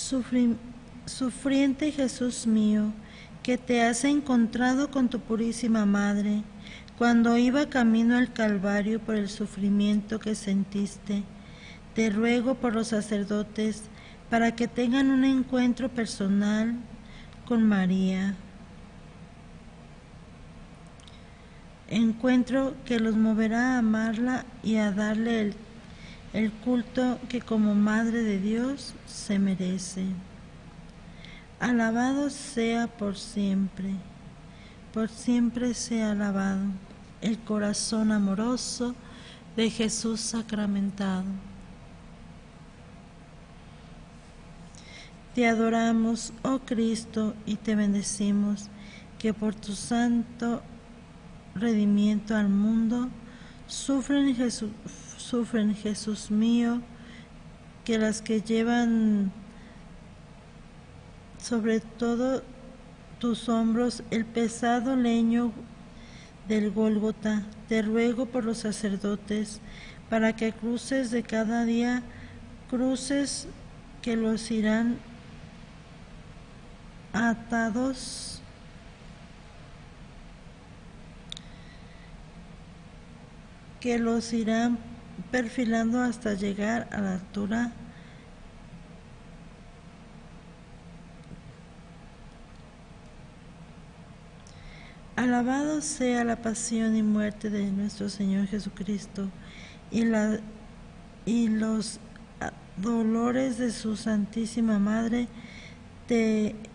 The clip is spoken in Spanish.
Sufriente Jesús mío, que te has encontrado con tu purísima Madre, cuando iba camino al Calvario por el sufrimiento que sentiste, te ruego por los sacerdotes para que tengan un encuentro personal con María. Encuentro que los moverá a amarla y a darle el culto que como Madre de Dios se merece. Alabado sea por siempre sea alabado el corazón amoroso de Jesús sacramentado. Te adoramos, oh Cristo, y te bendecimos, que por tu santo redimiento al mundo sufren Jesús mío, que las que llevan sobre todo tus hombros el pesado leño del Gólgota. Te ruego por los sacerdotes, para que cruces de cada día, cruces que los irán atados que los irán perfilando hasta llegar a la altura Alabado sea la pasión y muerte de nuestro Señor Jesucristo y los dolores de su Santísima Madre. Te